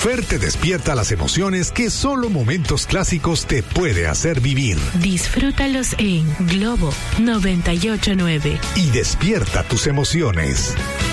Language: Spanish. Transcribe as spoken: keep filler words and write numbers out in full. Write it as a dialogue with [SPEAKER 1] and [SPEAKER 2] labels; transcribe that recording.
[SPEAKER 1] Fer te despierta las emociones que solo momentos clásicos te puede hacer vivir.
[SPEAKER 2] Disfrútalos en Globo noventa y ocho punto nueve.
[SPEAKER 1] Y despierta tus emociones.